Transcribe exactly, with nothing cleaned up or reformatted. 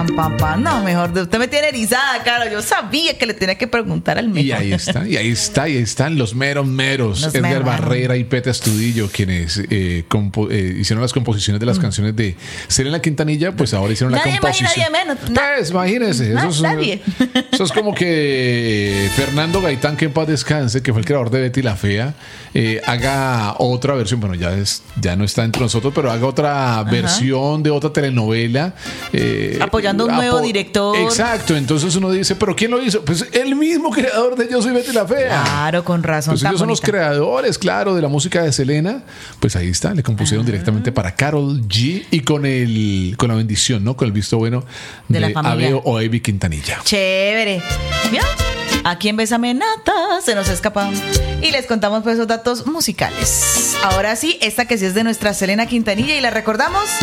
pam, pam. No, mejor, usted me tiene erizada, claro. Yo sabía que le tenía que preguntar al mejor. Y ahí está, y ahí está, y ahí están los meros meros. Los Edgar meros. Barrera y Pete Astudillo, quienes eh, compo- eh, hicieron las composiciones de las mm. canciones de Selena Quintanilla, pues ahora hicieron nadie la composición. Más y nadie menos. Pues imagínense, Na- eso, es, nadie. eso es como que Fernando Gaitán, que en paz descanse, que fue el creador de Betty la Fea, eh, haga otra versión, bueno, ya, es, ya no está entre nosotros, pero haga otra Ajá. versión de otra telenovela. Eh, Apoyando a un apo- nuevo director. Exacto, entonces uno dice, ¿pero quién lo hizo? Pues el mismo creador de Yo Soy Betty la Fea. Claro, con razón. Pues ellos son bonita. Los creadores, claro, de la música de Selena. Pues ahí está, le compusieron ah. directamente para Karol G y con el con la bendición, ¿no? Con el visto bueno de, de la familia Abeo o Avi Quintanilla. Chévere. ¿Vio? Aquí en Bésame Nata se nos escapa. Y les contamos pues esos datos musicales. Ahora sí, esta que sí es de nuestra Selena Quintanilla y la recordamos.